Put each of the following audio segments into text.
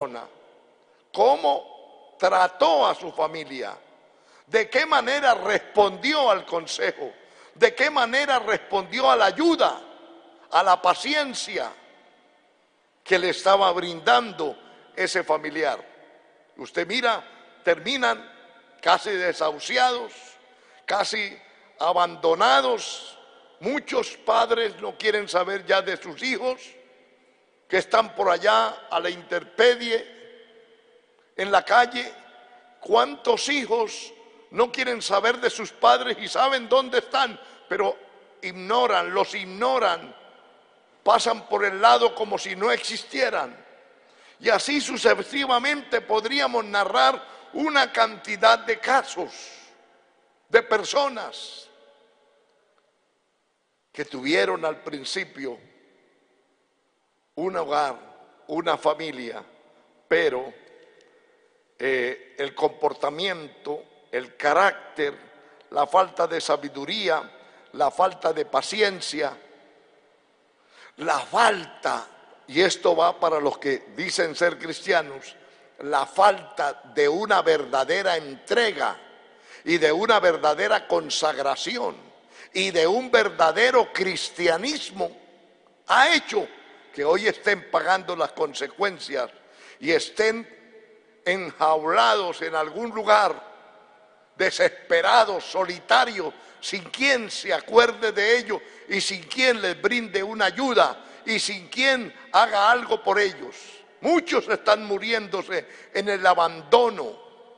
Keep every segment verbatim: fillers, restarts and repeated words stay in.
persona, cómo trató a su familia, de qué manera respondió al consejo, de qué manera respondió a la ayuda, a la paciencia que le estaba brindando ese familiar. Usted mira, terminan casi desahuciados, casi abandonados. Muchos padres no quieren saber ya de sus hijos, que están por allá a la intemperie, en la calle. ¿Cuántos hijos no quieren saber de sus padres y saben dónde están, pero ignoran, los ignoran, pasan por el lado como si no existieran? Y así sucesivamente podríamos narrar una cantidad de casos de personas que tuvieron al principio un hogar, una familia, pero eh, el comportamiento, el carácter, la falta de sabiduría, la falta de paciencia, la falta, y esto va para los que dicen ser cristianos, la falta de una verdadera entrega y de una verdadera consagración y de un verdadero cristianismo ha hecho que hoy estén pagando las consecuencias y estén enjaulados en algún lugar, desesperados, solitarios, sin quien se acuerde de ellos y sin quien les brinde una ayuda y sin quien haga algo por ellos. Muchos están muriéndose en el abandono.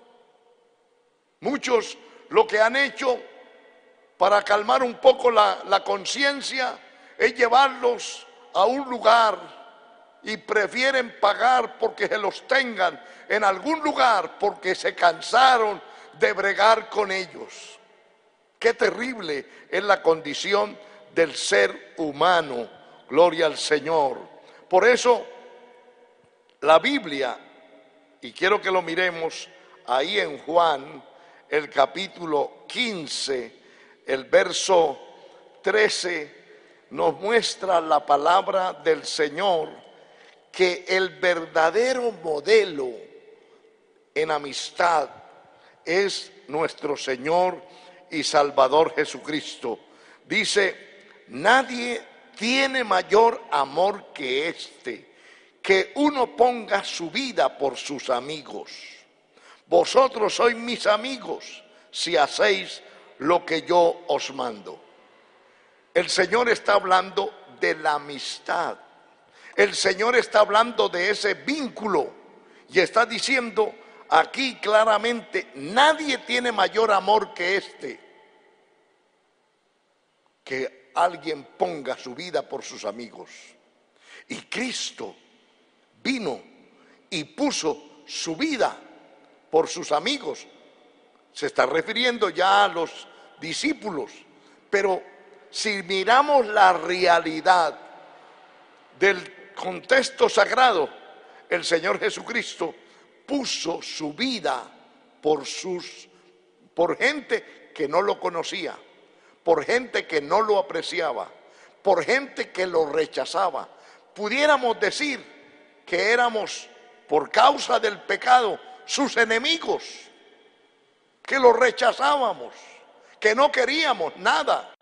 Muchos lo que han hecho para calmar un poco la, la conciencia es llevarlos a un lugar y prefieren pagar porque se los tengan en algún lugar porque se cansaron de bregar con ellos. Qué terrible es la condición del ser humano. Gloria al Señor. Por eso la Biblia, y quiero que lo miremos ahí en Juan, el capítulo quince, el verso trece, nos muestra la palabra del Señor que el verdadero modelo en amistad es nuestro Señor y Salvador Jesucristo. Dice, nadie tiene mayor amor que este, que uno ponga su vida por sus amigos. Vosotros sois mis amigos si hacéis lo que yo os mando. El Señor está hablando de la amistad. El Señor está hablando de ese vínculo y está diciendo aquí claramente, nadie tiene mayor amor que este, que alguien ponga su vida por sus amigos. Y Cristo vino y puso su vida por sus amigos. Se está refiriendo ya a los discípulos, pero si miramos la realidad del contexto sagrado, el Señor Jesucristo puso su vida por sus, por gente que no lo conocía, por gente que no lo apreciaba, por gente que lo rechazaba. Pudiéramos decir que éramos, por causa del pecado, sus enemigos, que lo rechazábamos, que no queríamos nada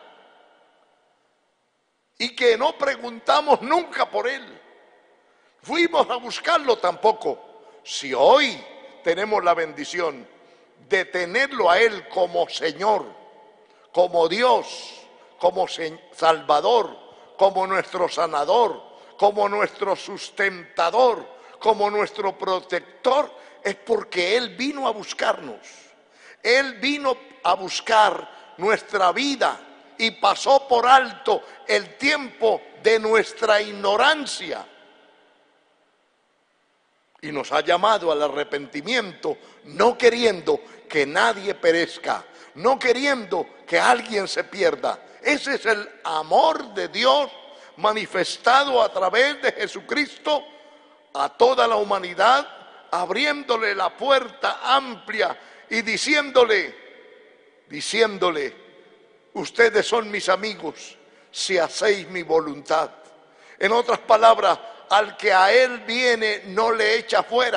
y que no preguntamos nunca por él. Fuimos a buscarlo tampoco. Si hoy tenemos la bendición de tenerlo a él como Señor, como Dios, como Salvador, como nuestro sanador, como nuestro sustentador, como nuestro protector, es porque él vino a buscarnos. Él vino a buscar nuestra vida y pasó por alto el tiempo de nuestra ignorancia y nos ha llamado al arrepentimiento, no queriendo que nadie perezca, no queriendo que alguien se pierda. Ese es el amor de Dios manifestado a través de Jesucristo a toda la humanidad, abriéndole la puerta amplia y diciéndole, diciéndole, ustedes son mis amigos si hacéis mi voluntad. En otras palabras, al que a él viene no le echa fuera.